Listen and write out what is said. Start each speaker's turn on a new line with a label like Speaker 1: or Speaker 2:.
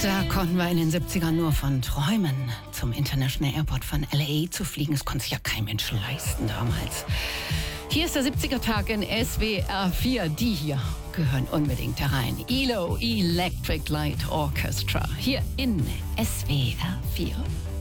Speaker 1: Da konnten wir in den 70ern nur von träumen. Zum International Airport von LA zu fliegen, das konnte sich ja kein Mensch leisten damals. Hier ist der 70er-Tag in SWR 4. Die hier gehören unbedingt da rein. ELO, Electric Light Orchestra, hier in SWR 4.